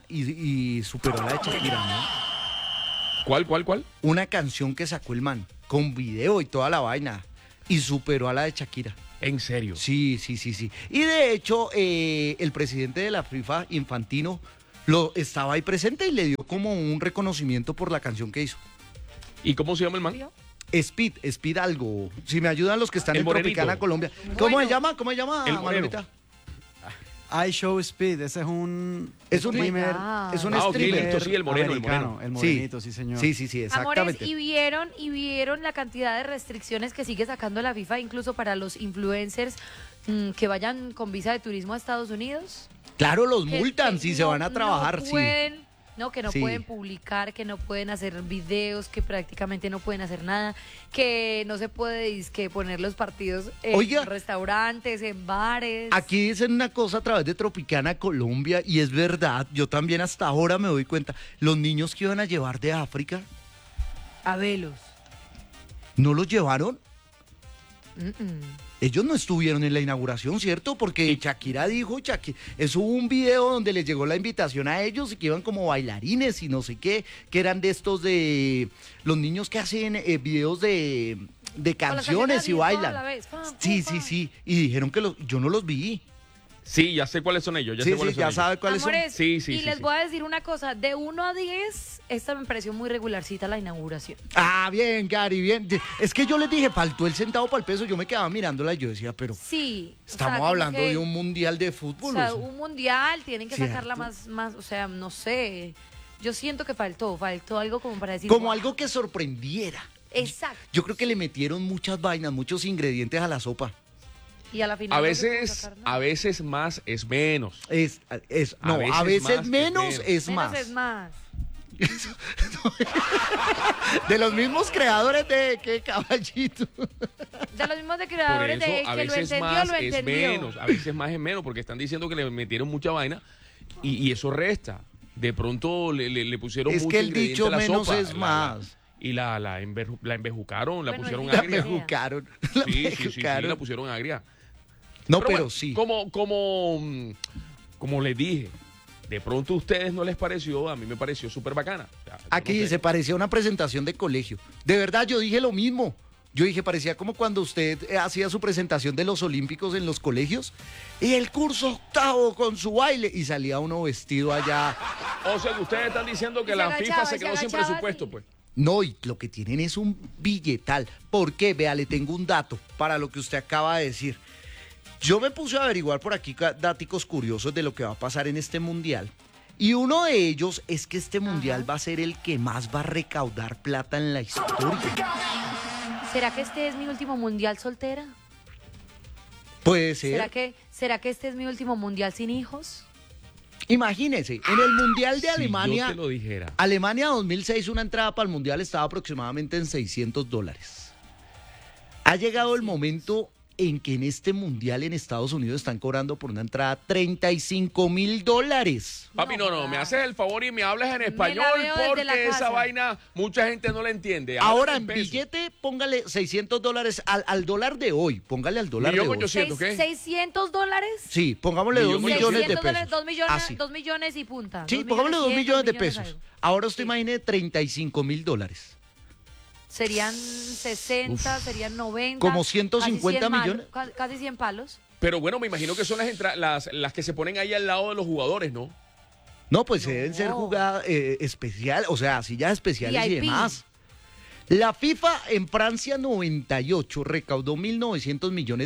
y superó a la de Shakira, ¿no? ¿Cuál? Una canción que sacó el man, con video y toda la vaina, y superó a la de Shakira. ¿En serio? Sí. Y de hecho, el presidente de la FIFA, Infantino, estaba ahí presente y le dio como un reconocimiento por la canción que hizo. ¿Y cómo se llama el man? Speed algo. Si me ayudan los que están El en morenito. Tropicana, Colombia. ¿Cómo se llama, El moreno. Manolita? I Show Speed, ese es un Es un streamer es un ok, streamer. listo, sí, el moreno. el morenito, sí señor. Sí, exactamente. Amores, y vieron la cantidad de restricciones que sigue sacando la FIFA, incluso para los influencers que vayan con visa de turismo a Estados Unidos. Claro, los Que- multan que si se van a trabajar, sí. Que no Sí. pueden publicar, que no pueden hacer videos, que prácticamente no pueden hacer nada, que no se puede dizque poner los partidos en Oiga. restaurantes, en bares. Aquí dicen una cosa a través de Tropicana Colombia y es verdad, yo también hasta ahora me doy cuenta, los niños que iban a llevar de África, A velos. ¿no los llevaron? Mm-mm. Ellos no estuvieron en la inauguración, ¿cierto? Porque Shakira dijo, eso hubo un video donde les llegó la invitación a ellos y que iban como bailarines y no sé qué, que eran de estos de los niños que hacen videos de Con las canciones y toda bailan. la vez. Sí. Y dijeron que yo no los vi. Sí, ya sé cuáles son ellos. Ya sé Sí, cuáles son ya ellos. sabe cuáles son. Amores, Sí, y les voy a decir una cosa, de 1 a 10, esta me pareció muy regularcita la inauguración. Ah, bien, Gary, bien. Es que yo les dije, faltó el centavo para el peso. Yo me quedaba mirándola y yo decía, pero Sí. o sea, estamos como hablando que- de un mundial de O fútbol. sea, o sea. un mundial, tienen que sacarla Cierto. más, o sea, no sé. Yo siento que faltó algo como para decir. Como "Wow". algo que sorprendiera. Exacto. Yo creo que le metieron muchas vainas, muchos ingredientes a la sopa. Y a la final. A no se pudo veces, sacar nada. a veces más es menos. A veces menos es Menos más. es más. De los mismos creadores de ¿qué caballito? De los mismos de Por creadores de eso, a que lo veces entendió, más lo es entendió. menos. A veces más es menos, porque están diciendo que le metieron mucha vaina y eso resta. De pronto le pusieron Es mucho que el ingrediente dicho a la menos sopa, es más. Y la embejucaron, la Bueno, pusieron sí, La agria. bejucaron. Sí, la pusieron agria. No, bueno, pero sí. Como les dije, de pronto a ustedes no les pareció, a mí me pareció súper bacana. O sea, yo Aquí no sé. se parecía una presentación de colegio. De verdad, yo dije lo mismo. Yo dije, parecía como cuando usted hacía su presentación de los Olímpicos en los colegios y el curso octavo con su baile y salía uno vestido allá. O sea, que ustedes están diciendo que Y se la agachaba, FIFA se y se quedó sin agachaba presupuesto, así. pues. No, y lo que tienen es un billetal. ¿Por qué? Vea, le tengo un dato para lo que usted acaba de decir. Yo me puse a averiguar por aquí datos curiosos de lo que va a pasar en este mundial. Y uno de ellos es que este mundial va a ser el que más va a recaudar plata en la historia. ¿Será que este es mi último mundial soltera? Puede ser. ¿Será que este es mi último mundial sin hijos? Imagínense, en el mundial de Si Alemania, yo te lo dijera. Alemania 2006, una entrada para el mundial estaba aproximadamente en $600. Ha llegado el momento en que en este mundial en Estados Unidos están cobrando por una entrada $35,000. Papi, no, me haces el favor y me hablas en español veo desde la porque esa casa. vaina mucha gente no la entiende. Ahora Háblame en pesos. billete, póngale $600 al dólar de hoy. Póngale al dólar de hoy. 1.800.000, ¿qué? ¿$600? Sí, pongámosle 2 Millón millones de $600, pesos. 2 millones, Así. 2 millones y punta. Sí, 2 pongámosle 2 millones de 100, pesos. algo. Ahora usted Sí. imagine $35,000. Serían 60, serían 90. Como 150 casi 100 millones. Casi 100 palos. Pero bueno, me imagino que son las que se ponen ahí al lado de los jugadores, ¿no? No, pues No. deben ser jugadas especial, o sea, sillas especiales y VIP. demás. La FIFA en Francia 98 recaudó $1.900 millones.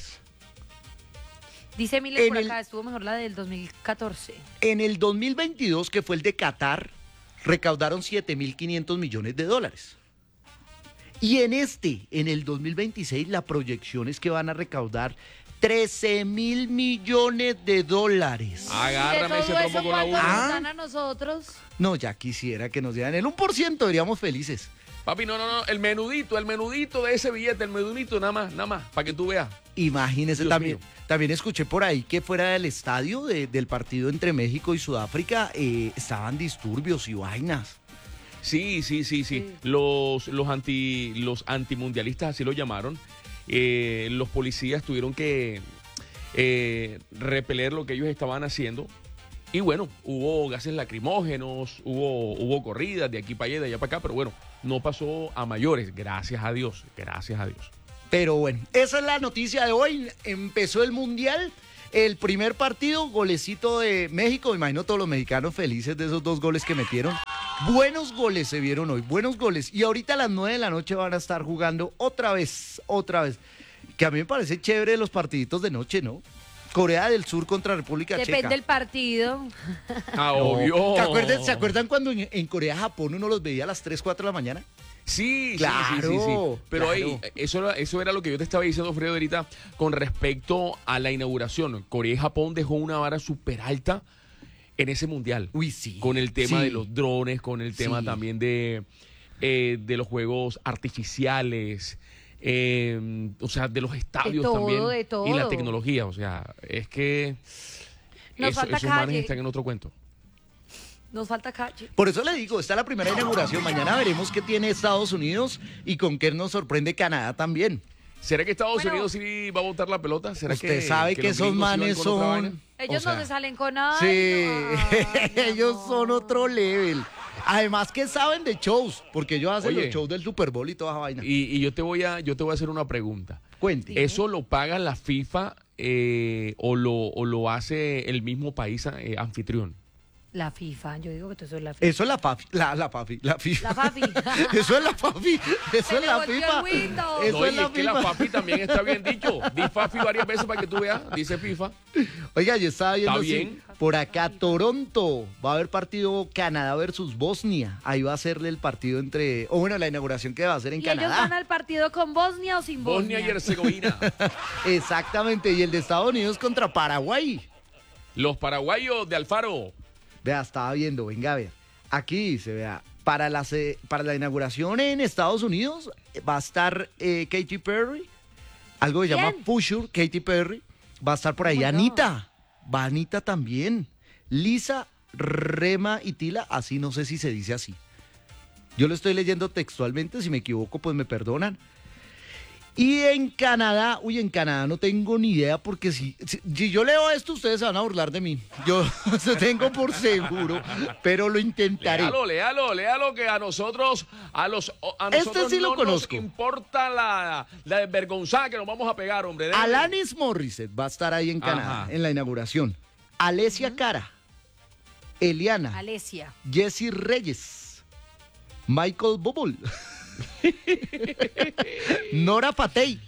Dice Miles En por el- acá, estuvo mejor la del 2014. En el 2022, que fue el de Qatar, recaudaron $7.500 millones. Y en el 2026, la proyección es que van a recaudar $13.000 millones. Agárrame ¿De ese todo trompo eso con la cuánto uña. nos Ah. dan a nosotros? No, ya quisiera que nos dieran el 1%, seríamos felices. Papi, no, el menudito de ese billete, el menudito nada más, para que tú veas. Imagínese, Dios también, mío. también escuché por ahí que fuera del estadio del partido entre México y Sudáfrica estaban disturbios y vainas. Sí. Los antimundialistas así lo llamaron. Los policías tuvieron que repeler lo que ellos estaban haciendo Y bueno, hubo gases lacrimógenos, hubo corridas de aquí para allá, de allá para acá, pero bueno, no pasó a mayores, gracias a Dios, gracias a Dios. Pero bueno, esa es la noticia de hoy. Empezó el Mundial. El primer partido, golecito de México. Me imagino todos los mexicanos felices de esos 2 goles que metieron. Buenos goles se vieron hoy, buenos goles. Y ahorita a las 9 de la noche van a estar jugando otra vez. Que a mí me parece chévere los partiditos de noche, ¿no? Corea del Sur contra República Checa. Depende del partido. Ah, obvio. ¿Se acuerdan cuando en Corea-Japón uno los veía a las 3, 4 de la mañana? Sí, Claro, sí. Pero claro. ahí, eso era lo que yo te estaba diciendo, Fredo, ahorita, con respecto a la inauguración. Corea y Japón dejó una vara súper alta en ese mundial. Uy, sí. Con el tema Sí. de los drones, con el tema Sí. también de los juegos artificiales, o sea, de los estadios todo, también. de todo. Y la tecnología, o sea, es que Nos falta esos manes calle. están en otro cuento. Nos falta calle. Por eso le digo, está la primera inauguración. Mañana veremos qué tiene Estados Unidos y con qué nos sorprende Canadá también. ¿Será que Estados Bueno. Unidos sí va a botar la pelota? ¿Será Usted sabe que los esos gringos sí van manes con otra vaina? son... Ellos o sea, no se salen con nada. Sí, Ay, mi ellos son amor. otro level. Además que saben de shows, porque ellos hacen Oye. los shows del Super Bowl y toda esa vaina. Y yo te voy a hacer una pregunta. Cuente. Sí. ¿Eso lo paga la FIFA o lo hace el mismo país anfitrión? La FIFA, yo digo que eso es la FIFA. Eso es la FIFA. La FIFA. La Fafi. Eso es la FIFA. Eso Se es le la volteó el FIFA. Windows. Eso No, es y la es que la FIFA. FAFI también está bien dicho. Di FAFI varias veces para que tú veas. Dice FIFA. Oiga, yo estaba viendo Está así, bien. por acá Toronto, va a haber partido Canadá versus Bosnia. Ahí va a ser el partido o bueno, la inauguración que va a ser en ¿Y ellos van Canadá. al partido con Bosnia o sin Bosnia? Bosnia y Herzegovina. Exactamente, y el de Estados Unidos contra Paraguay. Los paraguayos de Alfaro. Vea, estaba viendo, venga a ver. Aquí dice, vea, para la inauguración en Estados Unidos va a estar Katy Perry, algo que se llama ¿Quién? Pusher, Katy Perry. Va a estar por ahí my God. Anita. Va Anita también. Lisa, Rema y Tila, así no sé si se dice así. Yo lo estoy leyendo textualmente, si me equivoco, pues me perdonan. Y en Canadá, en Canadá no tengo ni idea porque si yo leo esto, ustedes se van a burlar de mí. Yo lo tengo por seguro, pero lo intentaré. Léalo, que a nosotros Este sí lo no conozco. nos importa la desvergonzada que nos vamos a pegar, hombre. Dele. Alanis Morissette va a estar ahí en Canadá, Ajá. en la inauguración. Alessia Cara, Eliana, Alesia. Jesse Reyes, Michael Bublé, Nora Patey,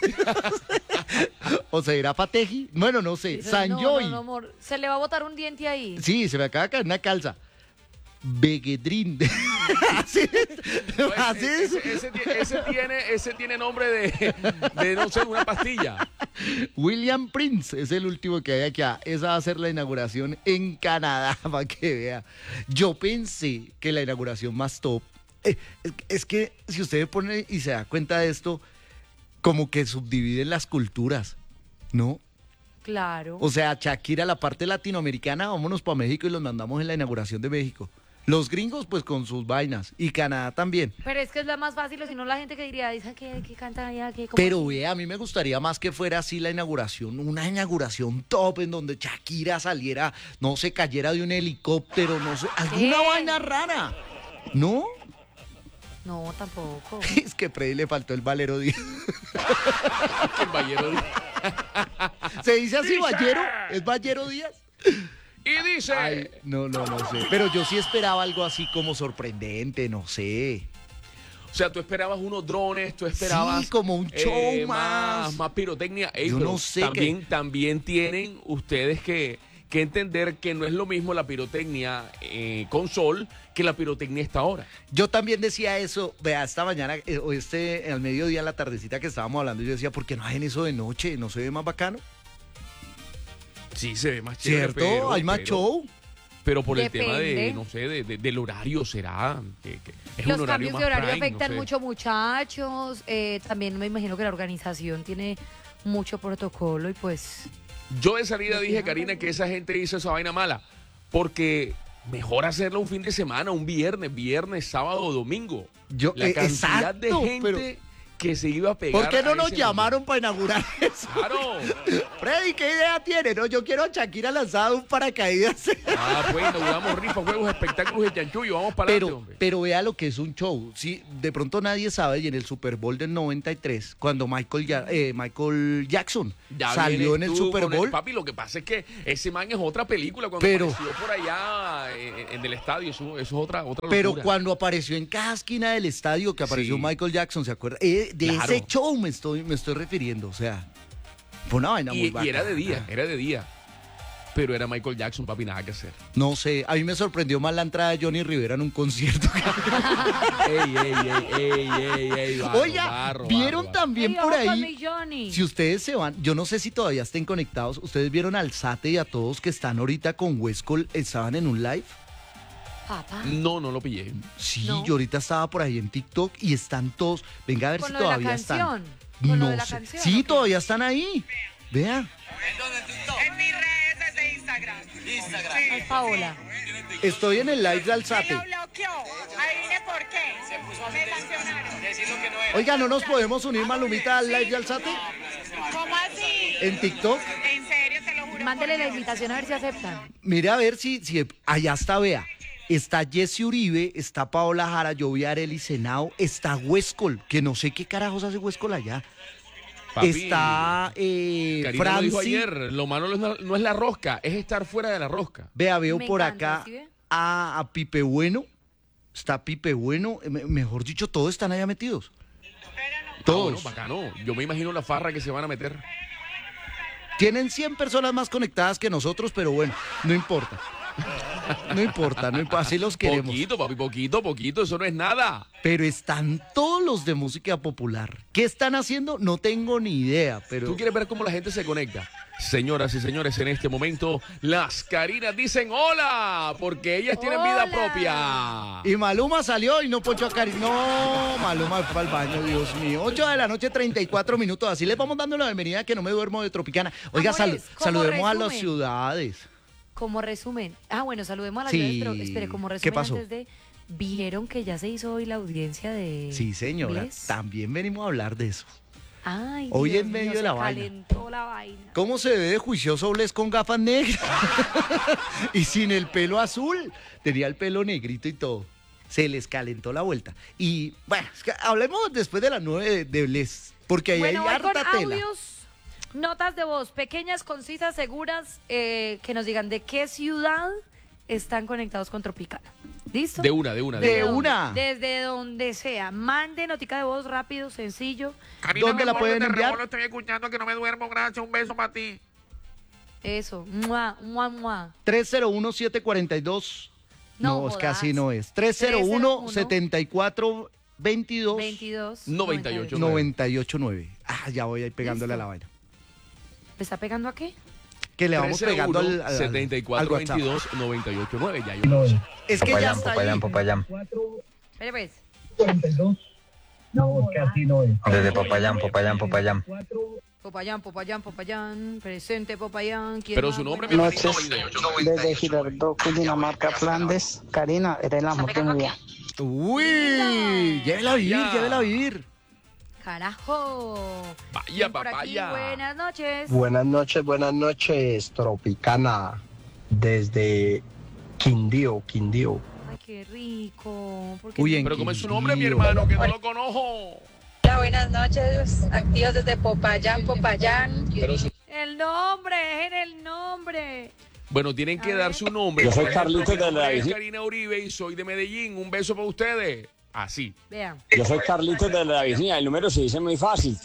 o sea, irá Pateji, bueno, no sé, Sanjoy, No, amor. Se le va a botar un diente ahí. sí, se me acaba de caer una calza, Begedrin, así es. Ese tiene nombre de no sé, una pastilla. William Prince es el último que hay aquí. Esa va a ser la inauguración en Canadá, para que vea. Yo pensé que la inauguración más top. Es que si usted pone y se da cuenta de esto, como que subdividen las culturas, ¿no? Claro. O sea, Shakira, la parte latinoamericana, vámonos para México y los mandamos en la inauguración de México. Los gringos, pues con sus vainas. Y Canadá también. Pero es que es la más fácil, o si no la gente que diría, dicen que cantan allá, que como Pero vea, a mí me gustaría más que fuera así la inauguración, una inauguración top en donde Shakira saliera, no se cayera de un helicóptero, no sé, alguna ¿Qué? vaina rara. ¿No? No, tampoco. Es que Freddy le faltó el Valero Díaz. El Ballero ¿Se dice así, Ballero? ¿Es Ballero Díaz? y dice. Ay, no sé. Pero yo sí esperaba algo así como sorprendente, no sé. O sea, tú esperabas unos drones, tú esperabas. Sí, como un show más. Más pirotecnia. Ey, Yo pero no sé también tienen ustedes que entender que no es lo mismo la pirotecnia con sol que la pirotecnia esta hora. Yo también decía eso, vea, esta mañana, o al mediodía, en la tardecita que estábamos hablando, yo decía, ¿por qué no hacen eso de noche? ¿No se ve más bacano? Sí, se ve más chévere. ¿Cierto? Hay más show. Pero por el tema Depende. de, no sé, del horario será. Que es Los un horario cambios más de horario prime, afectan no sé. mucho muchachos. También me imagino que la organización tiene mucho protocolo y pues... Yo de salida dije, Karina, que esa gente hizo esa vaina mala. Porque mejor hacerlo un fin de semana, un viernes, sábado o domingo. La cantidad de exacto, gente pero que se iba a pegar. ¿Por qué no a nos ese llamaron para inaugurar eso? mundial. Claro. Freddy, ¿qué idea tiene? No, yo quiero a Shakira lanzada de un paracaídas. Pues inauguramos rifas, juegos, espectáculos de chanchullo. Vamos para adelante, hombre. Pero vea lo que es un show. Sí, de pronto nadie sabe, y en el Super Bowl del 93, cuando Michael Jackson Ya salió en vienes el tú Super con Bowl. Papi, lo que pasa es que ese man es otra película. Cuando Pero- apareció por allá en el estadio, eso es otra Pero locura. cuando apareció en cada esquina del estadio, que apareció Sí. Michael Jackson, ¿se acuerda? De Claro. ese show me estoy refiriendo. O sea, fue una vaina muy Y era de bacana. día. Pero era Michael Jackson, papi, nada que hacer. No sé, a mí me sorprendió más la entrada de Johnny Rivera en un concierto. ey, Oiga, ¿vieron también Ey, por ojo con ahí? mi Johnny. Si ustedes se van, yo no sé si todavía estén conectados, ustedes vieron al Sate y a todos que están ahorita con Westcol, estaban en un live. Papá. No lo pillé. Sí, No. yo ahorita estaba por ahí en TikTok y están todos. Venga a ver Con si lo de la todavía están. canción. Con lo No de la sé. canción, Sí, ¿o qué? todavía están ahí. Vea. En mis redes de Instagram. Ay, Paola. Estoy en el live de Alzate. Me lo bloqueó. Adivine por qué. Me sancionaron. Oiga, ¿no nos podemos unir, Malumita, al live de Alzate? ¿Cómo así? En TikTok. En serio, te lo juro. Mándele la invitación a ver si aceptan. Mire a ver si allá está, vea. Está Jesse Uribe, está Paola Jara, yo vi a Arely Senao, está Westcol, que no sé qué carajos hace Westcol allá. Papi, Está Karina lo dijo Franci. ayer, lo malo no es la rosca, es estar fuera de la rosca. Vea, veo Me por encanta, acá ¿sí ve? a Pipe Bueno. Está Pipe Bueno. Mejor dicho, todos están allá metidos. Todos. Bacano. Yo me imagino la farra que se van a meter. Tienen 100 personas más conectadas que nosotros, pero bueno, no importa. No importa, así los queremos. Poquito, papi, poquito, eso no es nada. Pero están todos los de música popular. ¿Qué están haciendo? No tengo ni idea, pero... ¿Tú quieres ver cómo la gente se conecta? Señoras y señores, en este momento las Karinas dicen hola, porque ellas tienen vida Hola. propia. Y Maluma salió y no ponchó a Cari. No, Maluma fue al baño, Dios mío. 8 de la noche, 34 minutos. Así les vamos dando la bienvenida que no me duermo de Tropicana. Oiga, Amores, como saludemos a las resumen. ciudades. Como resumen. Bueno, saludemos a las Sí. ciudades, pero espere, como ¿Qué resumen pasó? antes de... ¿Vieron que ya se hizo hoy la audiencia de... Sí, señora. Bless? También venimos a hablar de eso. Ay, Hoy Dios en medio mío, de la se vaina. calentó la vaina. ¿Cómo se ve de juicioso Bless con gafas negras? Y sin el pelo azul. Tenía el pelo negrito y todo. Se les calentó la vuelta. Y bueno, es que hablemos después de las 9 de Bless. Porque ahí Bueno, hay voy con harta tela. audios, notas de voz, pequeñas, concisas, seguras, que nos digan de qué ciudad están conectados con Tropicana. ¿Listo? De una. De Desde una. donde- Desde donde sea. Mande notica de voz rápido, sencillo. ¿Dónde la pueden enviar? Estoy escuchando que no me duermo, gracias. Un beso para ti. Eso. Mua, mua, mua. 301-742. No, es que jodas. así no es. 301-7422. 22. 98. 989. Ya voy ahí pegándole a la vaina. ¿Le está pegando a qué? Que le vamos pegando al WhatsApp. 7422-989. Ya yo. Es que ya está ahí. Popayán. Espere pues. Desde Popayán. Popayán. Presente Popayán. ¿Quién Pero más? su nombre Bueno, me Noches desde Girardot, Cundinamarca, Flandes. Karina, eres el amor de mi vida. Uy, llévela a vivir, Ya. llévela a vivir. Carajo. Vaya, ¿Quién por aquí? papaya. Buenas noches. Buenas noches, Tropicana, desde Quindío. Ay, qué rico. ¿Por qué Uy, no? en Pero ¿cómo es su nombre, mi Quindío. hermano? Que no lo conozco. Hola, buenas noches, activos desde Popayán. Pero El nombre, es en el nombre. bueno, tienen que A dar ver. su nombre. Yo soy Por ejemplo, Carlitos mi de la nombre es Isla. Karina Uribe y soy de Medellín. Un beso para ustedes. Así. Vean. Yo soy Carlitos de la Vicina, el número se dice muy fácil,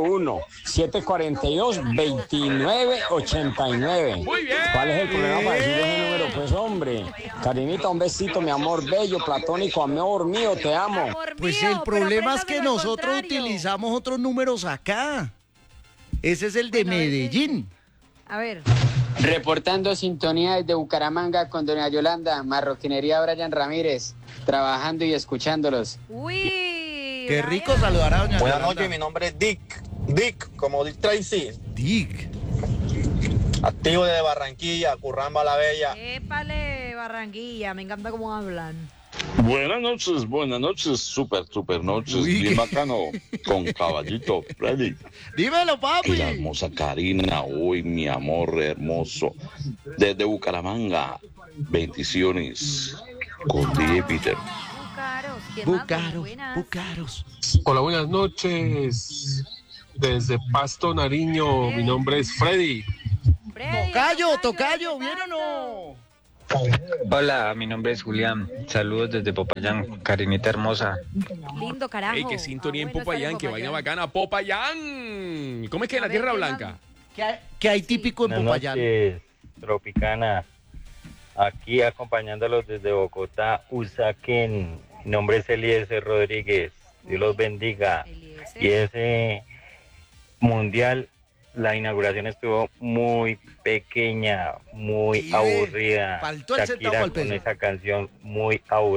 301-742-2989. Muy bien. ¿Cuál es el problema para decir ese número? Pues hombre, Karinita, un besito, mi amor bello, platónico, amor mío, te amo. Amor Pues mío, el problema es pero que apréndaselo al nosotros contrario. utilizamos otros números acá. Ese es el de Bueno, a ver, Medellín. A ver. Reportando sintonía desde Bucaramanga con doña Yolanda, marroquinería Brian Ramírez, trabajando y escuchándolos. Uy. Qué Brian. rico saludar a doña Buenas Yolanda. noches, mi nombre es Dick. Dick, como Dick Tracy. Dick. Activo desde Barranquilla, Curramba la Bella. Épale, Barranquilla. Me encanta cómo hablan. Buenas noches, super noches, bien bacano, con caballito Freddy. Dímelo, papi. Y la hermosa Karina, uy, mi amor hermoso, desde Bucaramanga, bendiciones, con DJ Peter. Bucaros, ¿quién más? Bucaros, Buenas. Bucaros. Hola, buenas noches. Desde Pasto, Nariño, mi nombre es Freddy. Freddy, Tocayo, ¿bien o no? Hola, mi nombre es Julián. Saludos desde Popayán, Karinita hermosa. Lindo carajo. Ey, qué sintonía en Bueno, Popayán, estar qué vaina bacana. Popayán. ¿Cómo es que en la A ver, Tierra ¿qué Blanca? ¿Qué hay típico en Popayán? noches, Tropicana. Aquí acompañándolos desde Bogotá, Usaquén. Mi nombre es Eliezer Rodríguez. Dios los bendiga. Eliezer. Y ese mundial, la inauguración estuvo muy pequeña, muy Sí, aburrida. faltó el centavo Shakira al peso. con esa canción muy aburrida.